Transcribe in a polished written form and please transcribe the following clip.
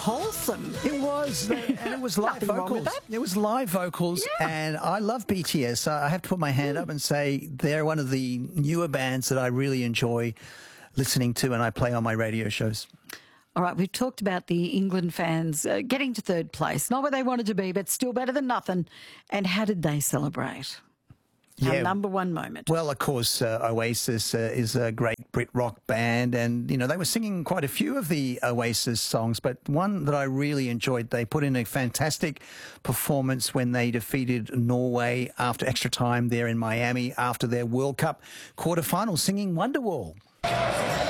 wholesome. It was, and it was live Nothing wrong with vocals. that. It was live vocals, Yeah. and I love BTS. I have to put my hand up and say they're one of the newer bands that I really enjoy listening to, and I play on my radio shows. All right, we've talked about the England fans getting to third place. Not where they wanted to be, but still better than nothing. And how did they celebrate? Our number one moment. Well, of course, Oasis is a great Brit rock band, and, you know, they were singing quite a few of the Oasis songs, but one that I really enjoyed, they put in a fantastic performance when they defeated Norway after extra time there in Miami after their World Cup quarterfinal, singing Wonderwall.